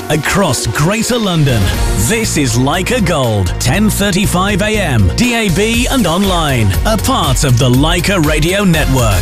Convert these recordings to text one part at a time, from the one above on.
across Greater London. This is Leica Gold, 10:35 a.m, DAB and online, a part of the Leica Radio Network.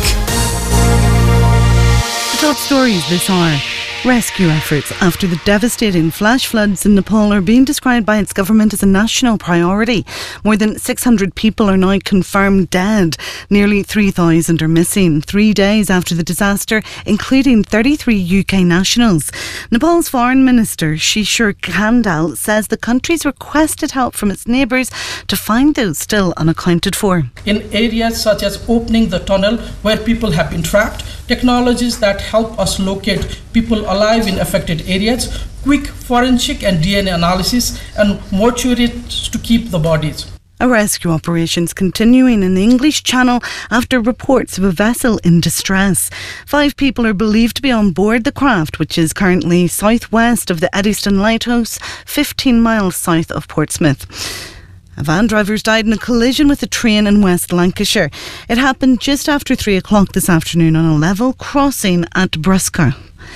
The top stories this hour. Rescue efforts after the devastating flash floods in Nepal are being described by its government as a national priority. More than 600 people are now confirmed dead. Nearly 3,000 are missing 3 days after the disaster, including 33 UK nationals. Nepal's Foreign Minister Shishir Khandal says the country's requested help from its neighbours to find those still unaccounted for. In areas such as opening the tunnel where people have been trapped, technologies that help us locate people alive in affected areas, quick forensic and DNA analysis, and mortuaries to keep the bodies. A rescue operation's continuing in the English Channel after reports of a vessel in distress. 5 people are believed to be on board the craft, which is currently southwest of the Eddystone Lighthouse, 15 miles south of Portsmouth. A van driver's died in a collision with a train in West Lancashire. It happened just after 3 o'clock this afternoon on a level crossing at Brusca.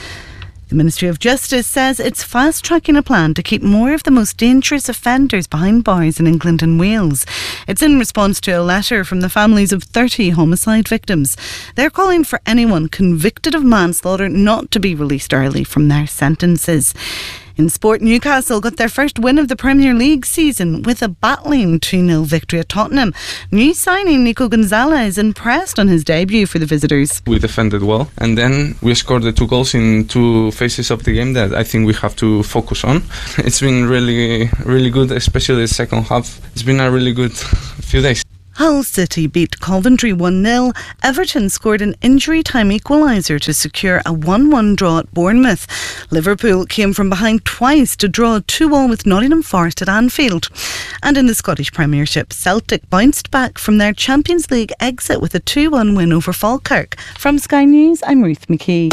The Ministry of Justice says it's fast-tracking a plan to keep more of the most dangerous offenders behind bars in England and Wales. It's in response to a letter from the families of 30 homicide victims. They're calling for anyone convicted of manslaughter not to be released early from their sentences. In sport, Newcastle got their first win of the Premier League season with a battling 2-0 victory at Tottenham. New signing Nico Gonzalez impressed on his debut for the visitors. We defended well, and then we scored the 2 goals in 2 phases of the game that I think we have to focus on. It's been really, really good, especially the second half. It's been a really good few days. Hull City beat Coventry 1-0. Everton scored an injury-time equaliser to secure a 1-1 draw at Bournemouth. Liverpool came from behind twice to draw 2-2 with Nottingham Forest at Anfield. And in the Scottish Premiership, Celtic bounced back from their Champions League exit with a 2-1 win over Falkirk. From Sky News, I'm Ruth McKee.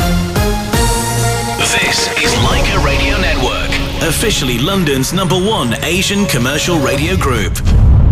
This is Leica Radio Network, officially London's #1 Asian commercial radio group.